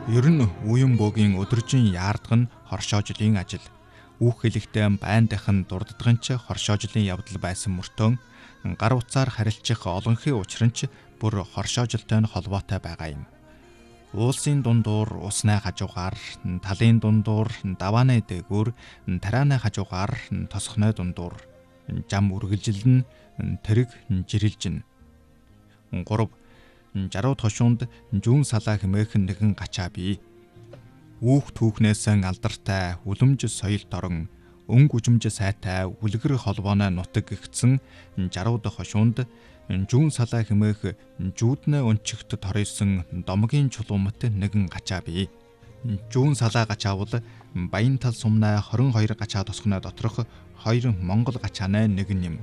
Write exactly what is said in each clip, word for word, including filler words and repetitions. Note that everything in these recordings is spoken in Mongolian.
Ер нь үеийн бөгийн өдөржин яардах нь хоршоожлын ажил. Үүх хэлэхдээ байн дахин дурддагын ч хоршоожлын явдал байсан мөртөө гар утсаар харилцах олонхын учир нь ч бүр хоршоожлтой холбоотой байгаа юм. Уулсын дундуур уснай хажуугаар, талын дундуур давааны дээгүүр, тарааны хажуугаар тосхны дундуур жам үргэлжилнэ, тэрэг жирилжинэ. гурав жарууд хошуунд жүүн салаа хэмээх нэгэн гачаа бий. Үүх түүхнээс алдартай үлэмж соёл дорон өнгө үжимж сайтай үлгэр холбооны нутаг гэгдсэн жарууд хошуунд жүүн салаа хэмээх жүүднэ өнчигт торьсон домгийн чулуумт нэгэн гачаа бий. Жүүн салаа гачаа бол Баян тал сумнай хорин хоёр гачаа тосгоны доторх хоёр Монгол гачааны нэг нь юм.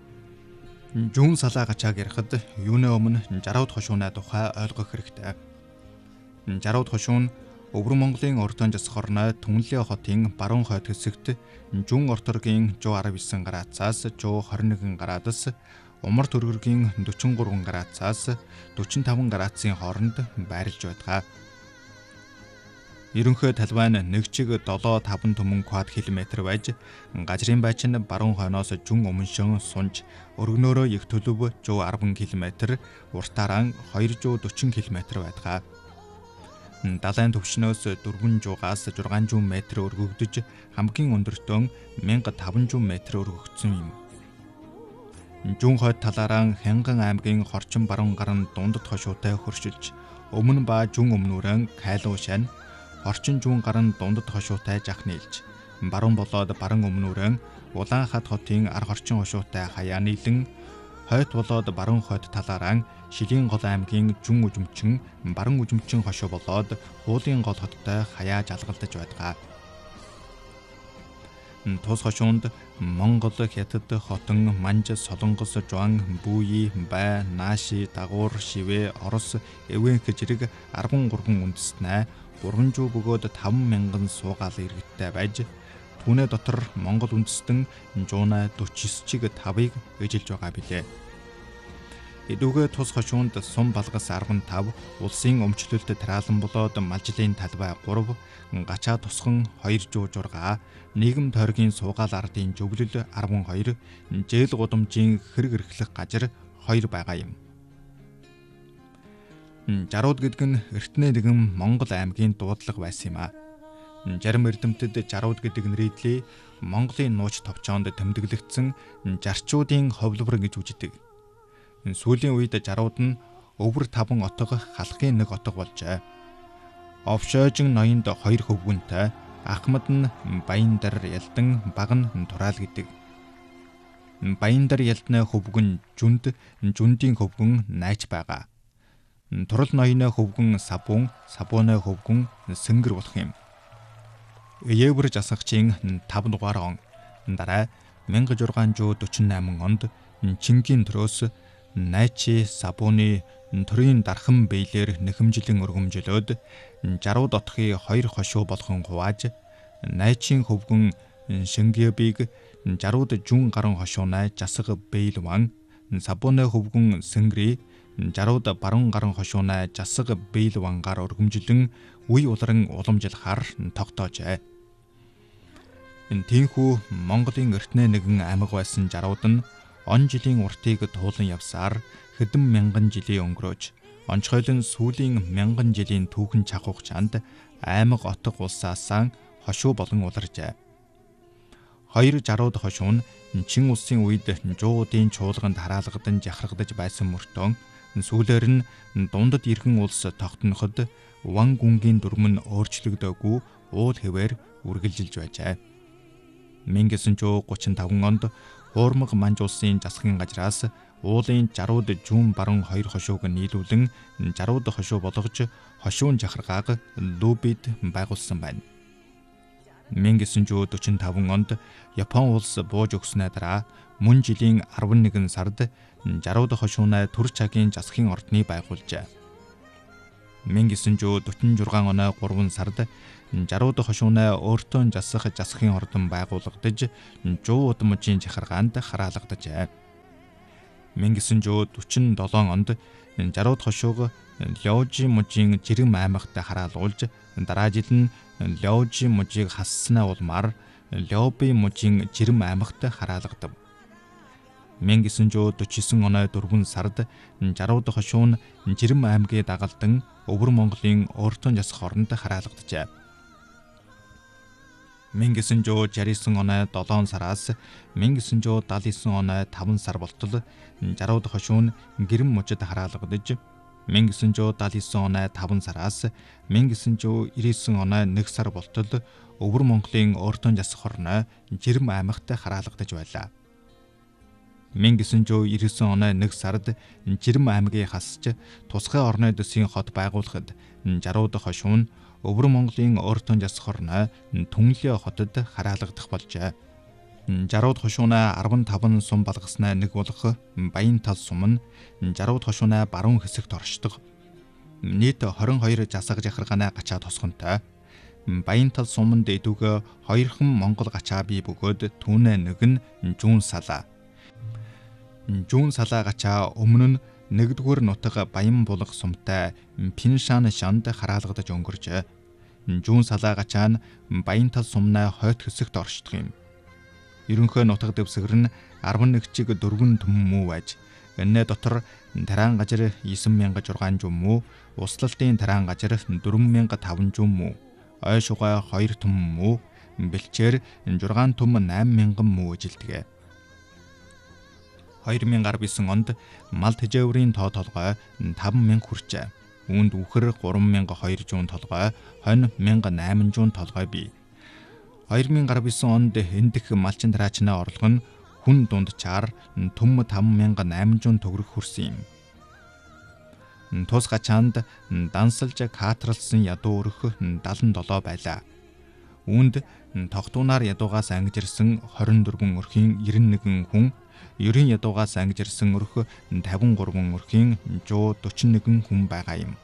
Жүүн салаа гачааг ярихад юуны өмнө жарууд хошууны тухай ойлгох хэрэгтэй. Жарууд хошуу нь Өвөр Монголын урдын засах орны Түнлээ хотын баруун хойд хэсэгт Жүүн орторгийн сто арван девять градусаас сто двадцать один градус, Умар төргөргийн сорок три градусаас сорок пять градусын хооронд байрлаж байдаг. Ерөнхий талбай нь нэг чиг долоо таван түмэн квадрат километр байж, газрын байч нь баруун хойноос жүн өмншөн сунж, өргөнөөрөө их төлөв сто десять километр, уртаараа двести сорок километр байдаг. Далайн төвшнөөс дөрвөн суугаас шесть сую метр өргөгдөж, хамгийн өндөртөө мянга таван зуун метр өргөгдсөн юм. Жүүн хойд талаараа Хянган аймгийн Хорчин баруун гарын дундад хошуутай хөршилж, өмнө ба жүн өмнөрөн Кайлуу шань, Орчин зүүн гарын дундад хошуутай жах нийлж, баруун болоод баруун өмнөрөн Улаанхад хотын ар хорчин хошуутай хаяа нийлэн, хойд болоод баруун хойд талаараа Шилийн гол аймгийн жүн үжимчин, баруун үжимчин хошуу болоод Хуулын гол хоттой хаяа жалгалдаж байдаг. Тус хошуунд Монгол, Хятад, Хотон, Манж, Солонгос, Жуан, Бүүи, Бай, Нааши, Дагуур, Шивэ, Орос, Эвэнх зэрэг арван гурван үндэстнээ гурван зуун бөгөөд таван мянган суугаал иргэдтэй байж, түүний дотор Монгол үндэстэн жуунаа сорок девять-ийг тавыг эжилж байгаа билээ. Эдүүгээ тус хошуунд сум балгас арван тав, улсын өмчлөлт тараалан болоод малжлын талбай гурав, гачаа тусхан хоёр зуун зураг, нийгэм тойргийн суугаал ардын зөвлөл арван хоёр, зээл гудамжийн хэрэг эрхлэх газар хоёр байгаа юм. Жарууд гэдэг нь эртний нэгэн Монгол аймгийн дуудлага байсан юм а. Зарим эрдэмтэд жарууд гэдэг нэрийдлээ Монголын нууц товчоонд тэмдэглэгдсэн жарчуудын ховлбор гэж үздэг. Сүүлийн үед жарууд нь өвөр таван отго халахын нэг отго болжээ. Овшоожин ноёнд хоёр хөвгөнтэй, Ахмад нь Баяндар ялдан, баг нь Тураал гэдэг. Баяндар ялдны хөвгөн жүнд, жүндийн хөвгөн найч байгаа. Турал ноёны хөвгөн Сабун, Сабууны хөвгөн Сэнгэр болох юм. Эевэр жасагчийн тав дугаар он. Дараа мянга зургаан зуун дөрвөн восемь онд Чингийн төрөөс Найчи Сабууны төрийн дархан биелэр нэхэмжлэн өргөмжлөөд жарууд отхын хоёр хошуу болгон хувааж, Найчийн хөвгөн Шингэбиг жарууд жүүн гарын хошуунай жасаг бейлван, Сабууны хөвгөн Сэнгри жарууд баруун гарын хошуунай жасаг бейлвангаар өргөмжлөн үе улран уламжлахаар тогтоожээ. Тинхүү Монголын эртний нэгэн аймаг байсан жарууд нь он жилийн уртыг туулан явсаар хэдэн мянган жилийн өнгөрөөж, онцгойлон сүүлийн мянган жилийн түүхэн чахуух чанд аймаг отго улсаасаа хошуу болон уларжээ. Хоёр жарууд хошуу нь Чин улсын үед жуудын чуулганд хараалгадан жахрагдаж байсан мөртөө, сүүлээр нь дундад иргэн улс тогтноход Ван гүнгийн дүрм нь өөрчлөгдөөгүй уул хэвээр үргэлжилж байжээ. мянга девятьсот тридцать пять онд Хуурмаг Манж улсын засгийн газраас уулын жарууд жүүн баруун хоёр хошууг нийлүүлэн жарууд хошуу болгож хошуун жахаргааг Лүбид байгуулсан байна. мянга девятьсот четырнадцать онд Япон улс бууж өгснөө дараа мөн жилийн арван нэгэн сард жарууд хошуунай төр цагийн засгийн ордны байгуулжээ. мянга девятьсот сорок шесть оны гурван сард жарууд хошуунай өөртөө жасах засгийн ордон байгуулагдаж, жуу удамжийн жахаргаанд хараалгадажээ. мянга девятьсот сорок седьмом онд жарууд хошууг Лёжи мужийн жиргэм аймагт хараалуулж дараа жил нь Лёжи мужийг хасснаа улмаар Лёби мужийн жиргэм аймагт хараалгадав. мянга девятьсот сорок девять оны дөрвөн сард жарууд хошуу нь жиргэм аймгийн дагалдан Өвөр Монголын Өөртөн засах оронд хараалгаджээ. мянга девятьсот шестьдесят девять оны долоон сараас мянга девятьсот семьдесят девять оны таван сар болтол жарууд хошуу нь Гэрэн мужид хараалгадж мянга девятьсот семьдесят девять оны таван сараас мянга девятьсот девяносто девять оны нэг сар болтол Өвөр Монголын Өөртөн засах орны жиргэм аймагт хараалгадж байлаа. мянга девятьсот девяносто девять оны нэг сард жиргэм аймгийг хасч тусгай орны дэсийн хот байгуулахад жарууд хошуу нь Өвөр Монголын Өөртөн засах орны Түнлээ хотод хараалгадах болжээ. Жарууд хошуунаа арван таван сум балгаснаа нэг болох Баян тал сум нь жарууд хошуунаа баруун хэсэгт оршдог. Нийт хорин хоёр засаг жахаргааны гачаа тосгонтой. Баян тал суманд эдүгэ хоёрхан Монгол гачаа бий бөгөөд түүнээ нэг нь Жүүн салаа. Жүүн салаа гачаа өмнө нь нэгдүгээр нутаг Баян булга сумтай Пиншан шанд хараалгадаж өнгөржээ. Жүүн салаа гачаа нь Баян тал сумнаа хойд хэсэгт оршдог юм. Ерөнхий нутаг дэвсгэр нь арван нэг чиг дөрвөн түмэн мүү байж, энэ дотор тараан гажир девять мянга шүгээс мүү, услалтын тараан гажир four мянга five hundred мүү, ой шугай two түмэн мүү, бэлчээр six түмэн eight мянган мүү ижилдэг. two thousand nine онд мал тэжээврийн тоо толгой five мянга хүрчээ. Үүнд үхэр three thousand two hundred толгой, хонь one thousand eight hundred толгой бий. two thousand nine онд эндэх малчин тараачны орлого нь хүн дунджаар түм five thousand eight hundred төгрөг хүрсэн юм. Тус гачаанд дансалж каатралсан ядуу өрх seventy-seven байлаа. Үүнд тогтуунаар ядуугаас ангижирсан twenty-four өрхийн ninety-one хүн, ерийн ядуугаас ангижирсан өрх fifty-three өрхийн one hundred forty-one хүн байгаа юм.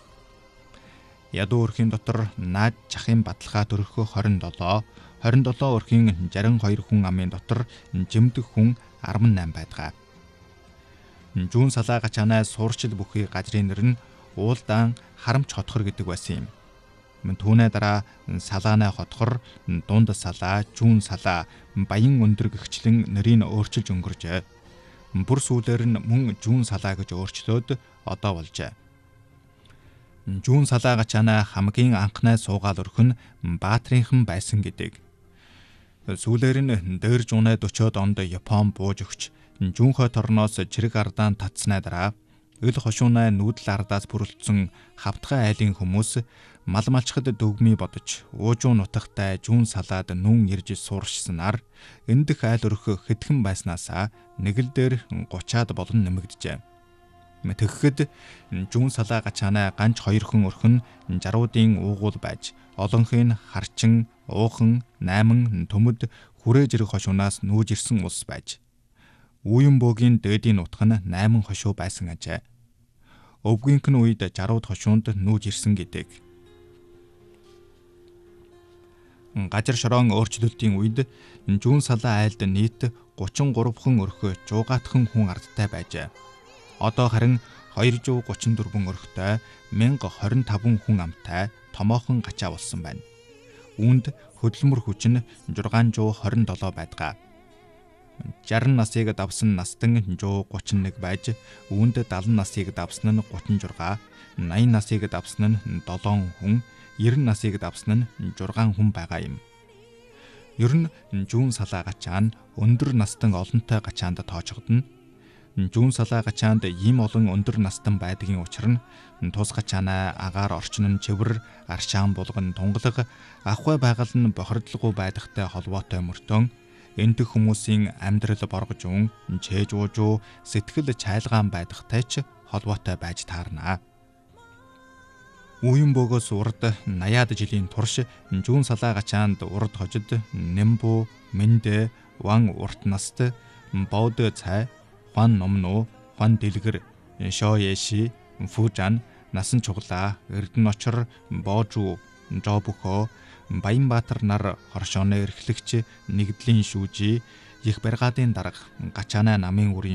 Ядуу өрхийн дотор наад чахын баталгаа төрөх twenty-seven, twenty-seven өрхийн sixty-two хүн амын дотор жимдэх хүн eighty-eight байдаг. Жүүн салаа гачаанаа суурчил бүхий газрын нэр нь Уулдаан харамч хотхор гэдэг байсан юм. Түүний дараа салаанаа хотхор, дунд салаа, Жүүн салаа, Баян өндөр гэгчлэн нэрийг өөрчилж өнгөржээ. Бүр сүүлээр нь мөн Жүүн салаа гэж өөрчлөөд одоо болжээ. Жүүн салаа гачаанаа хамгийн анхны суугаал өрх нь Баатрийнхан байсан гэдэг. Сүүлээр нь дээр жуунаа forty онд Япон бууж өгч Жүүнхой торноос чирэг ардаан татснаа дараа өл хошуунаа нүүдэл ардаас бүрэлдсэн хавтгай айлын хүмүүс мал малчхад дөгмий бодож уужуу нутагтай Жүүн салаад нүн ирж сууршсанаар эндэх айл өрх хэдхэн байснаасаа нэг л дээр thirty-аад болон нэмэгдэжээ. Тэгэхэд Жүүн салаа гачаанаа ганц хоёрхан өрх нь жаруудын уугуул байж олонхын харчин, уухан, найман төмөд хүрээ зэрэг хошуунаас нүүж ирсэн улс байж. Үеийн бөөгийн дээдийн нутг нь eight хошуу байсан ажээ. Өвгийнхэн үед жарууд хошуунд нүүж ирсэн гэдэг. Гажир шороон өөрчлөлтийн үед Жүүн салаа айлд нийт thirty-three хэн өрх жуугаатхан хүн ардтай байжээ. Одоо харин two hundred thirty-four өрхтэй one thousand twenty-five хүн амтай томоохон гачаа болсон байна. Үүнд хөдөлмөр хүч нь six hundred twenty-seven байдаг. sixty насыг давсан настан one hundred thirty-one байж, үүнд seventy насыг давсан нь thirty-six, eighty насыг давсан нь seven хүн, ninety насыг давсан нь six хүн байгаа юм. Ер нь Жүүн салаа гачаа нь өндөр настан олонтой гачаанд тоочгодно. Жүүн салаа гачаанд ийм олон өндөр настан байдгийн учир нь тус гачаанаа агаар орчин нь чивэр, аршаан булган тунгалаг, ахуй байгаль нь бохирдлого байдагтай холбоотой мөртөн энтэх хүмүүсийн амьдрал боргож ун, чээж уужуу, сэтгэл чайлгаан байдагтай ч холбоотой байж таарна. Үеийн бөгөөс урд eighty жилийн турш Жүүн салаа гачаанд урд хожид Нэмбу, Мэндэ, Ван урт наст, Боод цай, Хуан номноо, Хуан дэлгэр, Шоеши, Фужан, насан чуглаа, Эрдэнэ очор, Боожуу, Жобөхөө, Баянбаатар нар хоршооны эрхлэгч нэгдлийн шүүжи их баргаадын дарга гачаанаа намын үрийн